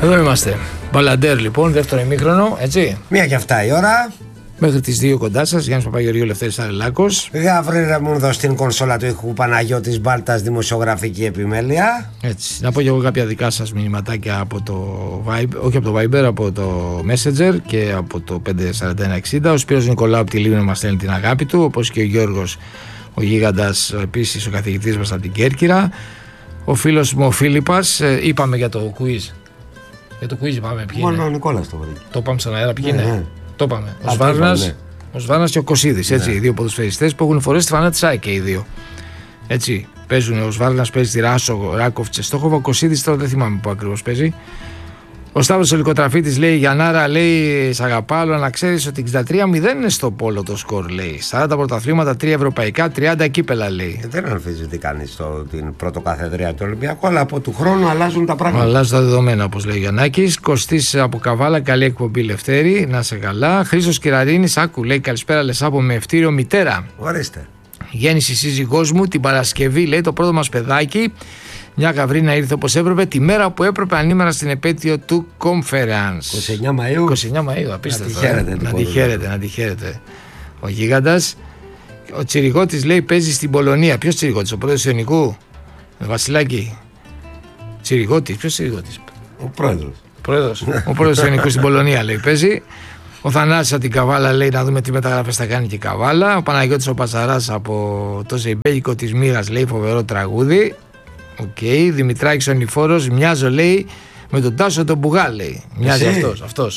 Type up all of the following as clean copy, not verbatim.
Εδώ είμαστε. Μπαλαντέρ λοιπόν, δεύτερο ημίχρονο, έτσι. 1:07 η ώρα. Μέχρι τις 2 κοντά σας, Γιάννης Παπαγεωργίου, Λευτέρης Αρελάκος. Γαβρίλ Ρεμούνδο στην κονσόλα του ήχου, Παναγιώτης Μπάλτας, δημοσιογραφική επιμέλεια. Έτσι. Να πω και εγώ κάποια δικά σας μηνυματάκια από το Viber, όχι από το Viber, από το Messenger και από το 54160. Ο Σπύρος Νικολάου από τη Λίμνο μας στέλνει την αγάπη του, όπως και ο Γιώργος, ο γίγαντας, επίσης ο καθηγητής μας από την Κέρκυρα. Ο φίλος μου ο Φίλιππας, είπαμε για το quiz. Για το quiz είπαμε ποιοι Μόνο είναι. ο Νικόλας το βρήκε. Το είπαμε στον αέρα, ποιοι είναι. Ναι. Το είπαμε. Ναι. Ο Σβάρνας και ο Κωσίδης, έτσι, οι δύο ποδοσφαιριστές που έχουν φορέσει τη φανά της ΑΕΚ και οι δύο. Έτσι, παίζουν. Ο Σβάρνας παίζει τη Ράκοφ Τσεστόχοβα, ο Κωσίδης τώρα δεν θυμάμαι που ακριβώς παίζει. Ο Σταύρος ο Λυκοτραφίτης λέει: Γιαννάρα, λέει, σ' αγαπάω, αλλά να ξέρεις ότι 63-0 είναι στο πόλο το σκορ, λέει. 40 πρωταθλήματα, 3 ευρωπαϊκά, 30 κύπελα, λέει. Δεν αμφισβητεί κανείς την πρωτοκαθεδρία του Ολυμπιακού, αλλά από του χρόνου αλλάζουν τα πράγματα. Αλλάζουν τα δεδομένα, όπως λέει ο Γιαννάκης. Κωστής από Καβάλα, καλή εκπομπή, Λευτέρη, να σε καλά. Χρήστος Κυραρίνης, άκου, λέει: καλησπέρα, Λεσάπο με ευτήριο μητέρα. Ορίστε. Γέννηση σύζυγός μου την Παρασκευή, λέει, το πρώτο μας παιδάκι. Μια γαβρίνα ήρθε όπως έπρεπε τη μέρα που έπρεπε, ανήμερα στην επέτειο του Conference. 29 Μαΐου. 29 Μαΐου, απίστευτο. Να τη χαίρετε. Ο γίγαντας. Ο Τσιριγώτης, λέει, παίζει στην Πολωνία. Ποιος Τσιριγώτης, ο πρόεδρος του Ιωνικού, Βασιλάκη. Τσιριγώτης, ποιος Τσιριγώτης. Ο πρόεδρος. Ο πρόεδρος του Ιωνικού στην Πολωνία, λέει, παίζει. Ο Θανάσης από την Καβάλα, λέει, να δούμε τι μεταγραφές θα κάνει και η Καβάλα. Ο Παναγιώτης ο Πασαράς από το Ζεϊμπέγικο της Μοίρας, λέει, φοβερό τραγούδι. Οκ. Δημητράκης ο Νηφόρος, μοιάζω, λέει, με τον Τάσο τον Μπουγά, λέει. Μοιάζει αυτός.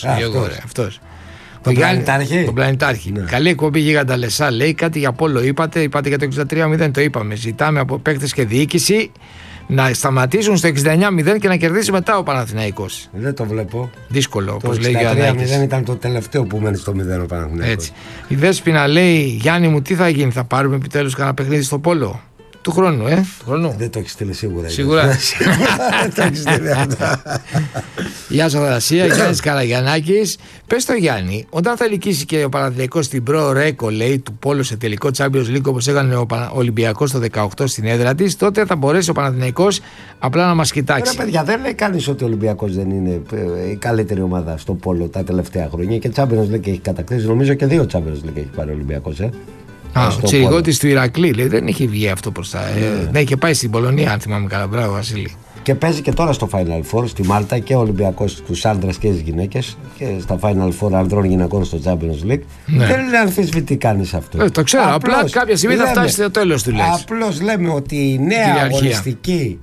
Τον Πλανητάρχη. Ναι. Καλή εκπομπή, γίγαντα Λεσά, λέει. Κάτι για Πόλο είπατε για το 63-0, το είπαμε. Ζητάμε από παίκτες και διοίκηση να σταματήσουν στο 69-0 και να κερδίσει μετά ο Παναθηναϊκός. Δεν το βλέπω. Δύσκολο, όπως το λέει ο Γιάννης. 63-0 ήταν το τελευταίο που μένει στο 0 ο Παναθηναϊκός. Έτσι. Η Δέσποινα λέει: Γιάννη μου, τι θα γίνει, θα πάρουμε επιτέλους κανένα παιχνίδι στο Πόλο. Του χρόνου, Δεν το έχει στείλει σίγουρα. Σίγουρα. Δεν το έχει στείλει αυτό. Γεια σας, Θανασία, Γιάννης Καραγιαννάκης. Πες το Γιάννη, όταν θα ελκύσει και ο Παναθηναϊκός στην Pro Reco, λέει, του Πόλου σε τελικό Champions League, όπως έκανε ο Ολυμπιακός το 18 στην έδρα της, τότε θα μπορέσει ο Παναθηναϊκός απλά να μας κοιτάξει. Ρε παιδιά, δεν λέει κανείς ότι ο Ολυμπιακός δεν είναι η καλύτερη ομάδα στο Πόλο τα τελευταία χρόνια και Champions League έχει κατακτήσει. Νομίζω και 2 Champions League έχει πάρει ο Ολυμπιακός. Ο Τσιριγώτης του Ηρακλή, λέει, δεν έχει βγει αυτό μπροστά. Ναι, είχε πάει στην Πολωνία, αν θυμάμαι καλά. Μπράβο, Βασίλη. Και παίζει και τώρα στο Final Four στη Μάλτα και ο Ολυμπιακός στους άντρες και στις γυναίκες και στα Final Four ανδρών γυναικών στο Champions League. Ναι. Δεν είναι αμφισβητή κανείς αυτό. Το ξέρω. Απλά κάποια στιγμή θα φτάσει στο τέλος του, λες. Απλώς λέμε ότι η νέα αγωνιστική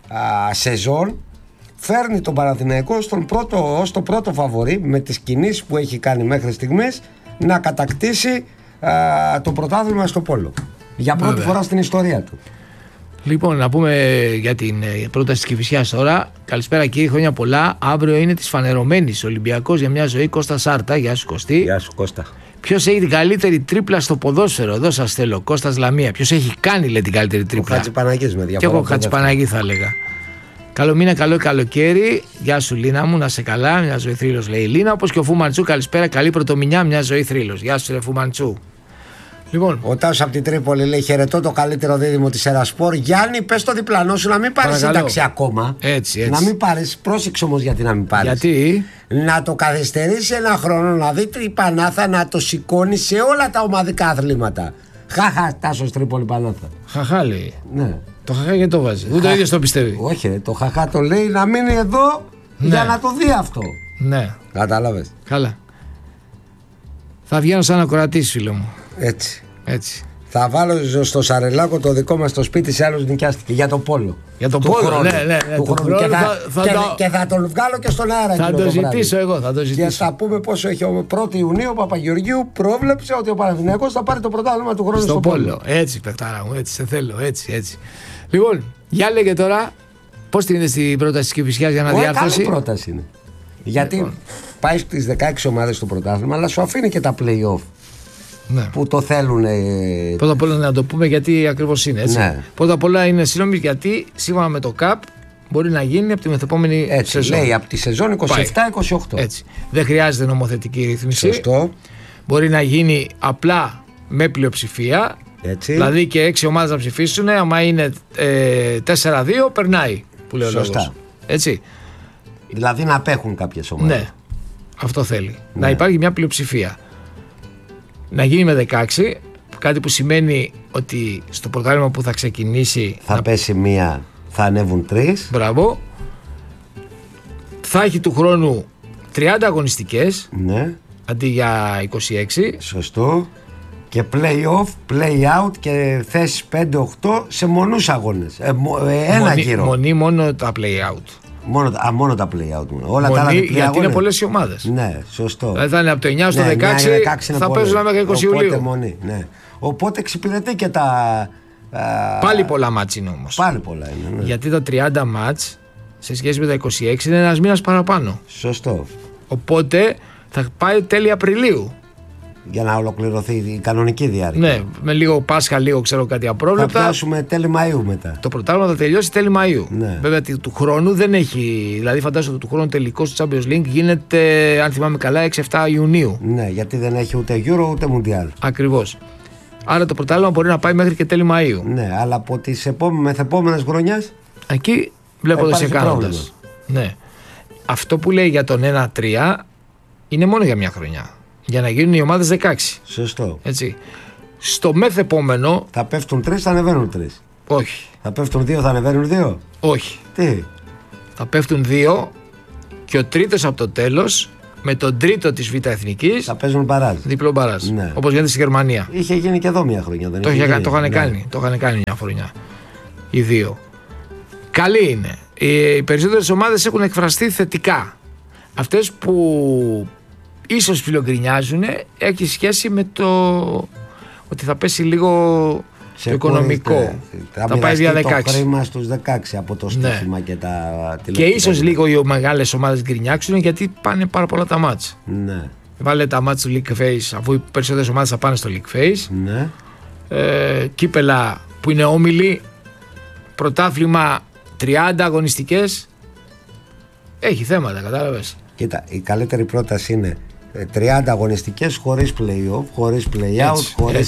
σεζόν φέρνει τον Παναθηναϊκό ως το πρώτο φαβορί με τις κινήσεις που έχει κάνει μέχρι στιγμής να κατακτήσει το πρωτάθλημα στο Πόλο. Για πρώτη φορά στην ιστορία του. Λοιπόν, να πούμε για την πρόταση της Κηφισιάς τώρα. Καλησπέρα κύριε, χρόνια πολλά. Αύριο είναι της φανερωμένης Ολυμπιακός για μια ζωή, Κώστα Σάρτα. Γεια σου Κωστή. Γεια σου Κώστα. Ποιος έχει την καλύτερη τρίπλα στο ποδόσφαιρο? Εδώ σας θέλω. Κώστας Λαμία. Ποιος έχει κάνει, λέει, την καλύτερη τρίπλα? Ο Χατζηπαναγής με διαφορά. Και εγώ Χατζηπαναγή θα έλεγα. Καλό μήνα, καλό καλοκαίρι. Γεια σου Λίνα μου, να σε καλά. Μια ζωή θρύλος, λέει η Λίνα. Όπως και ο Φουμαντσού, καλησπέρα. Καλή πρωτομηνιά, μια ζωή θρύλος. Γεια σου, ρε Φουμαντσού. Λοιπόν. Ο Τάσος από την Τρίπολη λέει: χαιρετώ το καλύτερο δίδυμο της Ερασπορ. Γιάννη, πες το διπλανό σου να μην πάρεις σύνταξη ακόμα. Έτσι. Να μην πάρεις. Πρόσεξε όμως γιατί να μην πάρεις. Γιατί? Να το καθυστερήσει ένα χρόνο, να δει Πανάθα να το σηκώνει σε όλα τα ομαδικά αθλήματα. Χαχα, Τάσος Τρίπολη Πανάθα. Χαχά λέει. Ναι. Το χαχά γιατί το βάζει? Ούτε ο ίδιος το πιστεύει. Όχι, το χαχά το λέει να μείνει εδώ για να το δει αυτό. Ναι. Κατάλαβες. Καλά. Θα βγαίνω σαν ακροατής, φίλο μου. Έτσι. Θα βάλω στο Σαρελάκο το δικό μας το σπίτι σε άλλους νοικιάστηκε για το Πόλο. Για το Πόλο, ναι. Και θα τον βγάλω και στον αέρα. Θα το ζητήσω εγώ, θα το ζητήσω. Και θα πούμε πόσο έχει ο 1η Ιουνίου. Ο Παπαγεωργίου πρόβλεψε ότι ο Παναθηναϊκός θα πάρει το πρωτάθλημα του χρόνου στο Πόλο. Έτσι, παιχτάρα μου, έτσι σε θέλω, έτσι. Λοιπόν, για λέγε τώρα, πώς την είδες στην πρόταση της Κηφισιάς για αναδιάρθρωση? Καλή πρόταση είναι. Γιατί πάει στις 16 ομάδες στο πρωτάθλημα, αλλά σου αφήνει και τα play-off. Ναι. Που το θέλουν. Πρώτα απ' όλα να το πούμε γιατί ακριβώς είναι έτσι. Ναι. Πρώτα απ' όλα είναι συγγνώμη γιατί σύμφωνα με το ΚΑΠ μπορεί να γίνει από τη μεθεπόμενη σεζόν. Λέει από τη σεζόν 27-28. Έτσι. Δεν χρειάζεται νομοθετική ρύθμιση. Σωστό. Μπορεί να γίνει απλά με πλειοψηφία. Έτσι. Δηλαδή και 6 ομάδες να ψηφίσουν. Άμα είναι 4-2, περνάει. Που λέει ο λόγος. Έτσι. Δηλαδή να απέχουν κάποιες ομάδες. Ναι, αυτό θέλει. Να υπάρχει μια πλειοψηφία. Να γίνει με 16, κάτι που σημαίνει ότι στο πρωτάθλημα που θα ξεκινήσει θα πέσει μία, θα ανέβουν 3. Μπράβο. Θα έχει του χρόνου 30 αγωνιστικές, ναι, αντί για 26. Σωστό. Και play-off, play-out και θέσεις 5-8 σε μονούς αγώνες. Ένα γύρο. Μόνο τα play-out. Μόνο τα play-out. Όλα τα άλλα γιατί αγώνες. Είναι πολλές οι ομάδες. Ναι, σωστό. Δηλαδή θα είναι από το 9 στο 16, θα παίζουν μέχρι 20 Ιουλίου. Ναι. Οπότε εξυπηρετεί και τα... Πάλι πολλά μάτς είναι όμως. Πάλι πολλά είναι. Ναι. Γιατί τα 30 μάτς σε σχέση με τα 26 είναι ένας μήνας παραπάνω. Σωστό. Οπότε θα πάει τέλη Απριλίου. Για να ολοκληρωθεί η κανονική διάρκεια. Ναι, με λίγο Πάσχα, λίγο ξέρω κάτι απρόβλεπτα. Θα πιάσουμε τέλη Μαΐου μετά. Το πρωτάθλημα θα τελειώσει τέλη Μαΐου. Ναι. Βέβαια του χρόνου δεν έχει. Δηλαδή, φαντάζομαι ότι του χρόνου τελικός του Champions League γίνεται, αν θυμάμαι καλά, 6-7 Ιουνίου. Ναι, γιατί δεν έχει ούτε Euro ούτε Mundial. Ακριβώς. Άρα το πρωτάθλημα μπορεί να πάει μέχρι και τέλη Μαΐου. Ναι, αλλά από τις μεθεπόμενες χρονιάς. Εκεί βλέπω το κάνοντας. Ναι. Αυτό που λέει για τον 1-3 είναι μόνο για μια χρονιά. Για να γίνουν οι ομάδες 16. Σωστό. Έτσι. Στο μεθεπόμενο. Θα πέφτουν 3, θα ανεβαίνουν 3. Όχι. Θα πέφτουν 2, θα ανεβαίνουν 2. Όχι. Τι. Θα πέφτουν 2 και ο τρίτος από το τέλος με τον τρίτο της Β' Εθνικής. Θα παίζουν μπαράζ. Διπλό μπαράζ. Ναι. Όπως γίνεται στη Γερμανία. Είχε γίνει και εδώ μια χρονιά. Δεν το είχαν κάνει. Το είχαν κάνει μια χρονιά. Οι δύο. Καλή είναι. Οι περισσότερες ομάδες έχουν εκφραστεί θετικά. Αυτές που ίσως φιλογκρινιάζουν έχει σχέση με το ότι θα πέσει λίγο το οικονομικό. Θα πάει δια 16. Το χρήμα στους 16 από το στοίχημα, ναι, και τα τηλεοπτικά. Και ίσως λίγο οι μεγάλες ομάδες γκρινιάξουν γιατί πάνε πάρα πολλά τα μάτς. Ναι. Βάλε τα μάτς του League Phase, αφού οι περισσότερες ομάδες θα πάνε στο League Phase. Ναι. Κύπελα που είναι όμιλοι, πρωτάθλημα 30 αγωνιστικές. Έχει θέματα, κατάλαβες. Κοίτα, η καλύτερη πρόταση είναι 30 αγωνιστικές χωρίς play-off, χωρίς play-out, χωρίς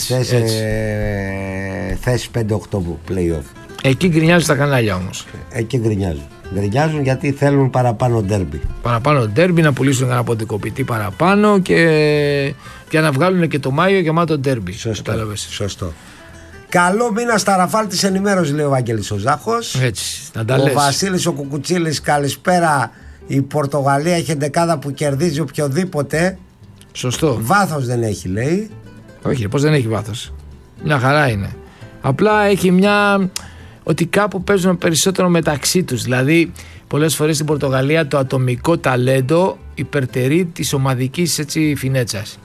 θέσεις 5-8 play-off. Εκεί γκρινιάζουν τα κανάλια όμως. Εκεί γκρινιάζουν. Γκρινιάζουν γιατί θέλουν παραπάνω ντέρμπι. Παραπάνω ντέρμπι, να πουλήσουν ένα ποντικοποιητή παραπάνω και για να βγάλουν και το Μάιο γεμάτο ντέρμπι. Σωστό. Καλό μήνα στα Ραφάλ της ενημέρωσης, λέει ο Βαγγέλης ο Ζάχος. Έτσι, να τα λες. Ο Βασίλης ο Κουκουτσίλης, καλησπέρα. Η Πορτογαλία έχει εντεκάδα που κερδίζει οποιοδήποτε. Σωστό. Βάθος δεν έχει, λέει. Όχι, πώς δεν έχει βάθος. Μια χαρά είναι. Απλά έχει μια. Ότι κάπου παίζουν περισσότερο μεταξύ τους. Δηλαδή, πολλές φορές στην Πορτογαλία το ατομικό ταλέντο υπερτερεί της ομαδικής φινέτσας.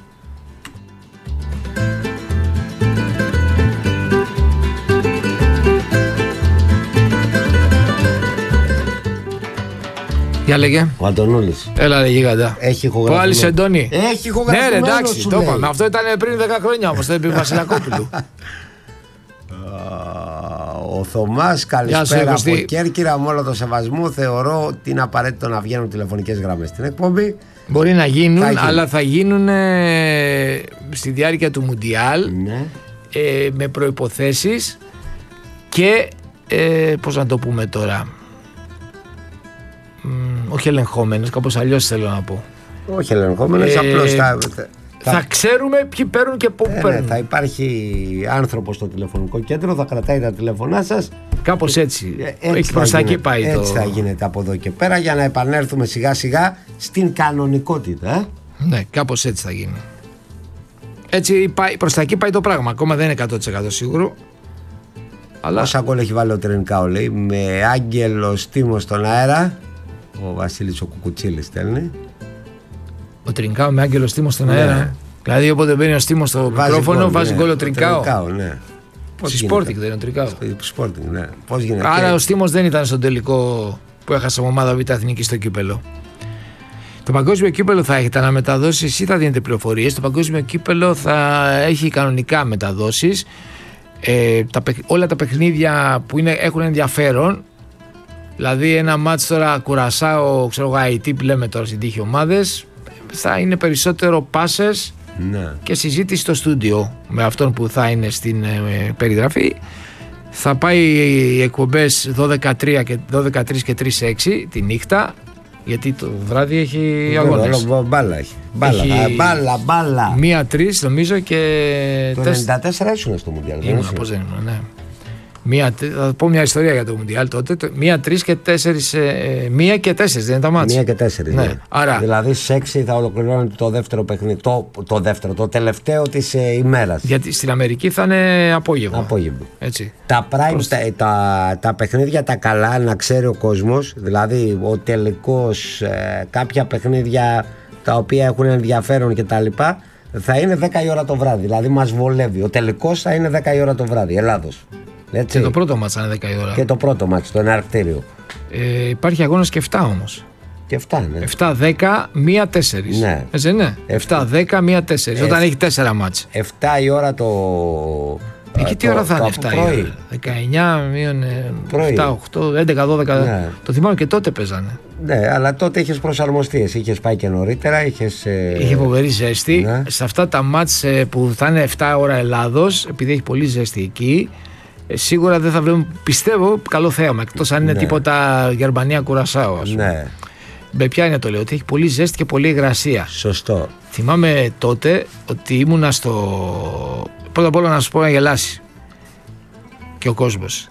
Για λέγε. Ο Αντωνούλης. Έλα ρε γίγαντα. Έχει ηχογραφημένο. Πάλι σε Αντώνη. Έχει ηχογραφημένο. Ναι ρε, εντάξει, το είπαμε. Αυτό ήταν πριν 10 χρόνια όμως, το είπε ο Βασιλακόπουλου. Ο Θωμάς, καλησπέρα από Κέρκυρα. Με όλο το σεβασμό θεωρώ ότι είναι απαραίτητο να βγαίνουν τηλεφωνικές γραμμές στην εκπομπή. Μπορεί να γίνουν, αλλά θα γίνουν στη διάρκεια του Μουντιάλ, ναι, με προϋποθέσεις και πώς να το πούμε τώρα, όχι ελεγχόμενες, κάπως αλλιώς θέλω να πω. Όχι ελεγχόμενες, απλώς θα ξέρουμε ποιοι παίρνουν και πού παίρνουν. Ναι, θα υπάρχει άνθρωπος στο τηλεφωνικό κέντρο, θα κρατάει τα τηλέφωνά σας. Κάπως έτσι. Εκεί προς τα εκεί πάει. Έτσι θα γίνεται από εδώ και πέρα για να επανέλθουμε σιγά σιγά στην κανονικότητα. Ναι, κάπως έτσι θα γίνει. Έτσι προς τα εκεί πάει το πράγμα. Ακόμα δεν είναι 100% σίγουρο. Αλλά... Πόσα γκολ έχει βάλει ο Τρινκάο, λέει, με Άγγελο Στίμο στον αέρα. Ο Βασίλης ο Κουκουτσίλης στέλνει. Ο Τρινκάο με Άγγελο Στίμο στον αέρα. Δηλαδή όποτε μπαίνει ο Στίμος στο μικρόφωνο βάζει γκολ ο Τρινκάο. Ναι. Στη Sporting δεν είναι ο Τρινκάο. Sporting, ναι. Πώς γίνεται. Άρα ο Στίμος δεν ήταν στον τελικό που έχασε ομάδα Β' Εθνική στο κύπελο. Το παγκόσμιο κύπελο θα έχετε αναμεταδόσεις ή θα δίνετε πληροφορίες. Το παγκόσμιο κύπελο θα έχει κανονικά μεταδόσεις. Όλα τα παιχνίδια που έχουν ενδιαφέρον. Δηλαδή ένα μάτς τώρα Κουρασάο, ξέρω εγώ, Αϊτή που λέμε τώρα στην τύχη ομάδες, θα είναι περισσότερο πάσες, ναι, και συζήτηση στο στούντιο με αυτόν που θα είναι στην περιγραφή. Θα πάει οι εκπομπές 12-3 και 3-6 τη νύχτα Γιατί το βράδυ έχει αγώνες. Μπάλα έχει. Μπάλα. 1-3 νομίζω και. Το 94 ήσουν στο Μουντιάλ. Πώς δεν ήμουν, ναι. Θα πω μια ιστορία για το Μουντιάλ τότε. 1-3 και 4. 1 και 4 δεν είναι τα μάτια. 1 και 4. Ναι. Άρα, δηλαδή στις 6 θα ολοκληρώνεται το δεύτερο παιχνίδι. Το τελευταίο της ημέρας. Γιατί στην Αμερική θα είναι απόγευμα. Έτσι. Τα prime, τα παιχνίδια τα καλά, να ξέρει ο κόσμος. Δηλαδή ο τελικός, κάποια παιχνίδια τα οποία έχουν ενδιαφέρον κτλ. Θα είναι 10 η ώρα το βράδυ. Δηλαδή μας βολεύει. Ο τελικός θα είναι 10 η ώρα το βράδυ. Ελλάδος. Έτσι. Και το πρώτο μάτς θα είναι 10 η ώρα. Και το πρώτο μάτς, το εναρκτήριο. Υπάρχει αγώνας και 7 όμως. Και 7, ναι. 7-10, 1-4. Ναι. Έτσι δεν είναι. 7-10, 1-4. Όταν έχει 4 μάτς. 7 η ώρα το. Εκεί τι ώρα θα είναι 7 η ώρα. 19, μείον 7, 8, 11, 12. Ναι. Το θυμάμαι και τότε παίζανε. Ναι, αλλά τότε είχες προσαρμοστεί. Είχες πάει και νωρίτερα. Είχε φοβερή ζέστη. Ναι. Σε αυτά τα μάτς που θα είναι 7 ώρα Ελλάδος, επειδή έχει πολύ ζέστη εκεί, σίγουρα δεν θα βλέπουμε, πιστεύω, καλό θέαμα. Εκτός αν είναι τίποτα Γερμανία Κουρασάο, ας πούμε. Ναι. Με ποια είναι το λέω, ότι έχει πολύ ζέστη και πολύ υγρασία. Σωστό. Θυμάμαι τότε ότι ήμουνα στο. Πρώτα απ' όλα να σου πω να γελάσει και ο κόσμος.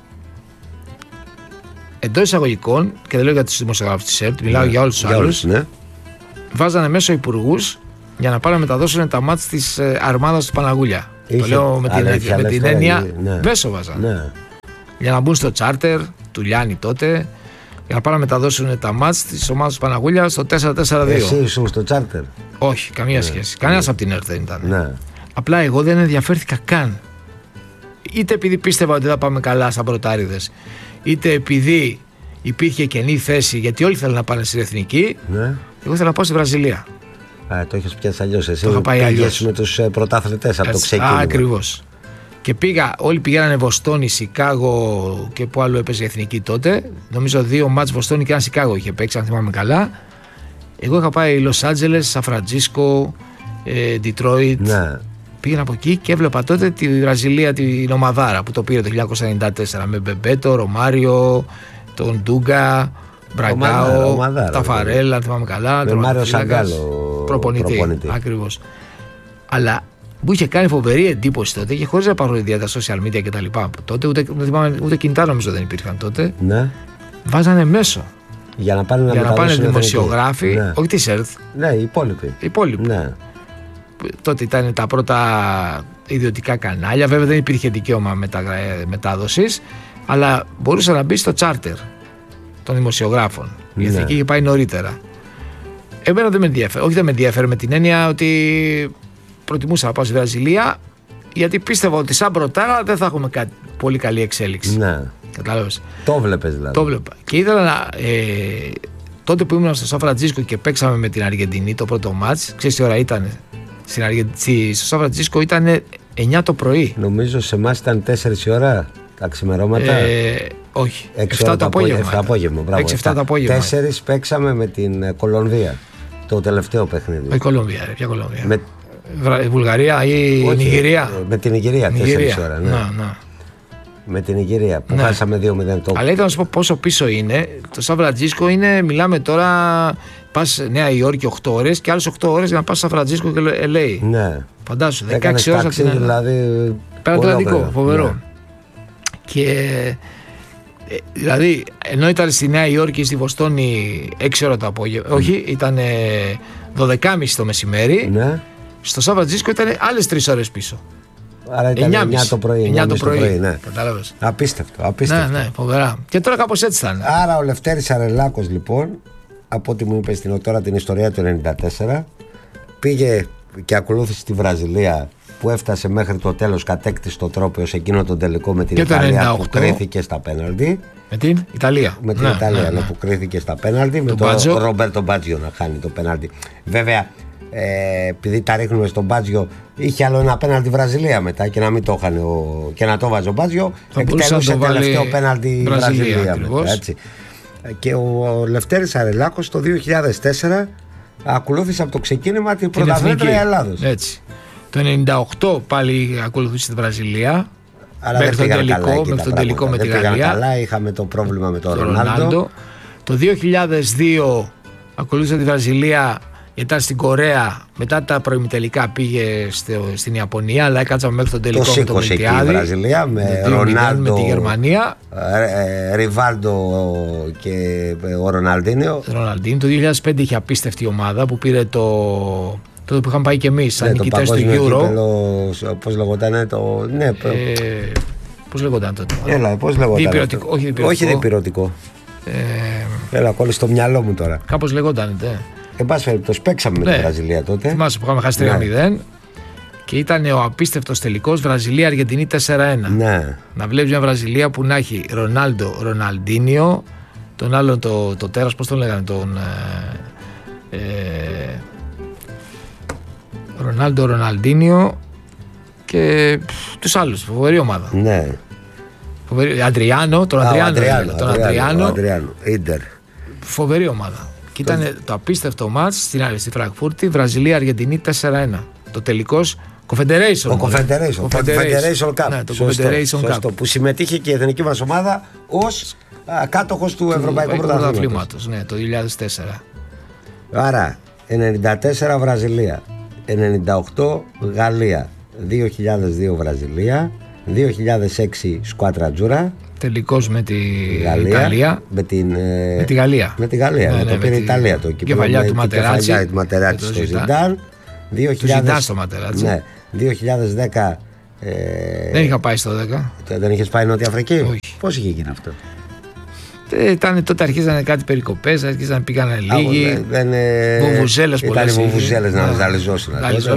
Εντός εισαγωγικών, και δεν λέω για τους δημοσιογράφους της ΕΡΤ, μιλάω για όλους τους άλλους, βάζανε μέσω υπουργούς για να πάνε να μεταδώσουν τα μάτς της αρμάδας του Παναγούλια. Το λέω με την έννοια. Μέσω βάζανε. Ναι. Για να μπουν στο τσάρτερ του Λιάννη τότε, για να πάνε να μεταδώσουν τα μάτς της ομάδας του Παναγούλια στο 4-4-2. Εσύ ήσουν στο τσάρτερ? Όχι, καμία σχέση. Κανένας από την ΕΡΤ δεν ήταν. Ναι. Απλά εγώ δεν ενδιαφέρθηκα καν. Είτε επειδή πίστευα ότι θα πάμε καλά σαν πρωτάριδες, είτε επειδή υπήρχε κενή θέση, γιατί όλοι θέλουν να πάνε στην εθνική. Ναι. Εγώ ήθελα να πάω στη Βραζιλία. Το είχες πιάσει αλλιώς. Εσύ το είχα πάει αλλιώς. Με τους πρωταθλητές από το ξεκίνημα. Ακριβώς. Και πήγα, όλοι πηγαίνανε Βοστόνη, Σικάγο και που άλλο έπαιζε η εθνική τότε. Νομίζω 2 μάτς Βοστόνη και ένα Σικάγο είχε παίξει, αν θυμάμαι καλά. Εγώ είχα πάει Λος Άντζελες, Σαν Φραντζίσκο, Ντιτρόιτ. Ναι. Πήγαινα από εκεί και έβλεπα τότε τη Βραζιλία, την ομαδάρα που το πήρε το 1994 με Μπεμπέτο, Ρωμάριο, τον Ντούγκα, Μπραγκάο, Ταφαρέλ, αν θυμάμαι καλά. Με Μάριο Σαγκάλο προπονητή. Ακριβώς. Αλλά μου είχε κάνει φοβερή εντύπωση τότε και χωρίς να υπάρχουν ιδιαίτερα social media κτλ. Τότε ούτε κινητά νομίζω δεν υπήρχαν τότε. Ναι. Βάζανε μέσω. Για να πάνε δημοσιογράφοι, ναι. Όχι τη ΕΡΤ. Ναι, οι υπόλοιποι. Ναι. Τότε ήταν τα πρώτα ιδιωτικά κανάλια. Βέβαια δεν υπήρχε δικαίωμα μετάδοσης, αλλά μπορούσε να μπει στο τσάρτερ των δημοσιογράφων. Η εθνική είχε πάει νωρίτερα. Εμένα δεν με ενδιαφέρει. Όχι, δεν με ενδιαφέρει με την έννοια ότι προτιμούσα να πάω στη Βραζιλία, γιατί πίστευα ότι σαν πρωτάρα δεν θα έχουμε πολύ καλή εξέλιξη. Ναι. Κατάλαβες. Το βλέπεις δηλαδή. Το βλέπα. Και ήθελα να. Τότε που ήμουν στο Σαν Φραντζίσκο και παίξαμε με την Αργεντινή το πρώτο μάτς, ξέρεις τι ώρα ήταν? Στο Σαν Φραντζίσκο ήταν 9 το πρωί. Νομίζω σε εμάς ήταν 4 η ώρα τα ξημερώματα. Όχι. 7 το απόγευμα. 6-7 το απόγευμα. 4 παίξαμε με την Κολομβία. Το τελευταίο παιχνίδι. Με Κολομβία, ποια Κολομβία? Βουλγαρία ή Νιγηρία? Με την Νιγηρία, 4 ώρα. Ναι. Με την Νιγηρία που χάσαμε 2-0 το. Αλλά ήθελα να σου πω πόσο πίσω είναι. Το Σαν Φραντζίσκο είναι, μιλάμε τώρα, πας Νέα Υόρκη 8 ώρες και άλλες 8 ώρες για να πας Σαν Φραντζίσκο και LA. Ναι. Φαντάσου, 16 ώρες από την Ελλάδα. Δηλαδή. Πέρα Ατλαντικό, φοβερό. Ναι. Και δηλαδή, ενώ ήταν στη Νέα Υόρκη ή στη Βοστόνη 6 ώρα το απόγευμα, όχι, ήταν 12.30 το μεσημέρι. Ναι. Στο Σαν Φραντζίσκο ήταν άλλες 3 ώρες πίσω. Άρα ήταν 9 το πρωί. 9 το πρωί, ναι. Κατάλαβες. Απίστευτο. Ναι, φοβερά. Και τώρα κάπως έτσι θα είναι. Άρα ο Λευτέρης Αρελάκος λοιπόν, από ό,τι μου είπες τώρα την ιστορία του 1994, πήγε και ακολούθησε τη Βραζιλία που έφτασε μέχρι το τέλος, κατέκτησε το τρόπο σε εκείνο τον τελικό με την Ιταλία που κρίθηκε στα πέναλτι. Με την Ιταλία. Με την Ιταλία που κρίθηκε στα πέναλτι. Με τον Ρομπέρτο Μπάτζιο να χάνει το πέναλτι. Βέβαια, επειδή τα ρίχνουμε στον Μπάτζιο, είχε άλλο ένα πέναλτι Βραζιλία μετά και να μην το είχαν και να το βάζει ο Μπάτζιο. Εκτέλουσε τελευταίο πέναλτι Βραζιλία μετά, έτσι. Και ο Λευτέρης Αρελάκος το 2004 ακολούθησε από το ξεκίνημα την πρωταθλήτρια Ελλάδος. Έτσι. Το 1998 πάλι ακολουθούσε τη Βραζιλία. Αλλά μέχρι τον τελικό με τη Γαλλία. Καλά, είχαμε το πρόβλημα με τον Ρονάλντο. Το 2002 Ακολούθησε τη Βραζιλία, ήταν στην Κορέα. Μετά τα προημιτελικά πήγε στην Ιαπωνία, αλλά έκατσαμε μέχρι τον τελικό με το Μιλτιάδη. Η Βραζιλία με Ρονάλντο, με τη Γερμανία. Ριβάλντο και ο Ροναλντίνιο. Το 2005 είχε απίστευτη ομάδα που πήρε τότε που είχαμε πάει και εμείς σαν νικητές του Euro. Πώς λεγόταν το. Ναι, πώς λεγόταν τότε. Έλα, πώς λεγόταν. Όχι διπυρωτικό. Έλα, κόλλησε στο μυαλό μου τώρα. Κάπως λεγόταν. Εν πάση περιπτώσει, παίξαμε με τη Βραζιλία τότε. Θυμάσαι που είχαμε χάσει 3-0 και ήταν ο απίστευτος τελικός Βραζιλία-Αργεντινή 4-1. Ναι. Να βλέπεις μια Βραζιλία που να έχει Ρονάλντο, Ροναλντίνιο, τον άλλον το τέρας, πώς τον λέγανε, τον. Ρονάλντο, Ροναλντίνιο και τους άλλους. Φοβερή ομάδα. Ναι. Αντριάνο, τον Αντριάνο. Ίντερ. Φοβερή ομάδα. Και ήταν το απίστευτο μάτς στη Φραγκφούρτη, Βραζιλία-Αργεντινή 4-1. Το τελικός Confederation Cup. Ναι, το Confederation Cup. Που συμμετείχε και η εθνική μας ομάδα ως κάτοχος του Ευρωπαϊκού Πρωταθλήματος. Ναι, το 2004. Άρα 94 Βραζιλία, 98 Γαλλία, 2002 Βραζιλία, 2006 Σκουάτρα Τζούρα. Τελικός με τη Γαλλία. Με τη Γαλλία. Με τη Γαλλία. Ναι, το πήρε η Ιταλία το κεφαλιά του Ματεράτσι στο Ζιντάν. Του Ζιντάν στο Ματεράτσι. Ναι. 2010. Δεν είχα πάει στο 10. Δεν είχες πάει Νότια Αφρική. Όχι. Πώς είχε γίνει αυτό? Τότε αρχίζανε κάτι περικοπές, αρχίζανε πήγανε λίγοι. Βουβουζέλες πολλές. Ήταν οι βουβουζέλες να ζαλιζώσουν.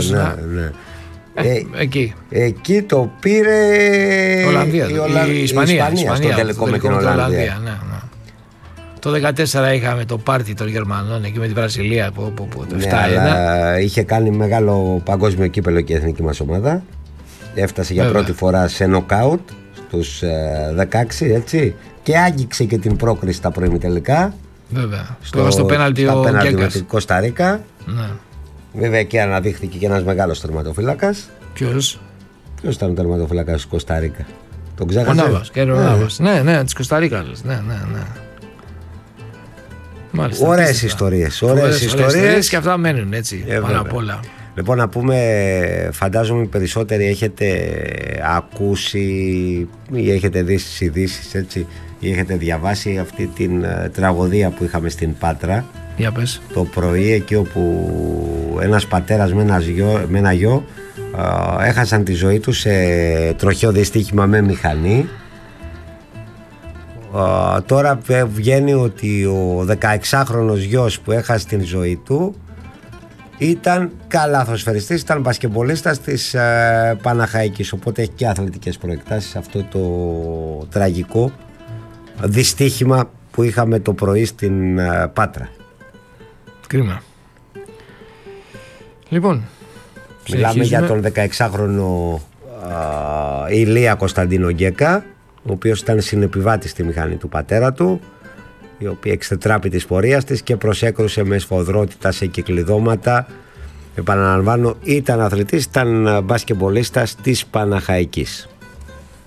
Εκεί το πήρε η Ισπανία στο τελικό με την Ολλανδία. Ναι. Το 2014 είχαμε το πάρτι των Γερμανών εκεί με τη Βραζιλία που το 7-1. Αλλά είχε κάνει μεγάλο παγκόσμιο κύπελο και η εθνική μας ομάδα. Έφτασε για πρώτη φορά σε νοκάουτ στους 16, έτσι. Και άγγιξε και την πρόκριση στα προημιτελικά. Βέβαια. Στο πέναλτι με την Κοσταρίκα. Ναι. Βέβαια εκεί αναδείχθηκε και ένας μεγάλος τερματοφύλακας. Ποιος ήταν ο τερματοφύλακας της Κοσταρίκα? Τον ξέχασε? Ο Νάβας. Ναι, της Κοσταρίκας. Ναι. Μάλιστα, ωραίες ιστορίες και αυτά μένουν έτσι πάνω απ' όλα. Λοιπόν, να πούμε, φαντάζομαι περισσότεροι έχετε ακούσει ή έχετε δει στις ειδήσεις, έτσι, ή έχετε διαβάσει αυτή την τραγωδία που είχαμε στην Πάτρα. Για πες. Το πρωί, εκεί όπου ένας πατέρας με ένα γιο έχασαν τη ζωή τους σε τροχαίο δυστύχημα με μηχανή. Τώρα βγαίνει ότι ο 16χρονος γιος που έχασε την ζωή του ήταν καλαθοσφαιριστής, ήταν μπασκεμπολίστας της Παναχαϊκής, οπότε έχει και αθλητικές προεκτάσεις αυτό το τραγικό δυστύχημα που είχαμε το πρωί στην Πάτρα. Κρίμα. Λοιπόν, μιλάμε για τον 16χρονο Ηλία Κωνσταντίνο Γκέκα, ο οποίος ήταν συνεπιβάτης στη μηχανή του πατέρα του, η οποία εξτετράπη της πορείας της και προσέκρουσε με σφοδρότητα σε κυκλειδώματα. Επαναλαμβάνω, ήταν αθλητής, ήταν μπασκεμπολίστας της Παναχαϊκής.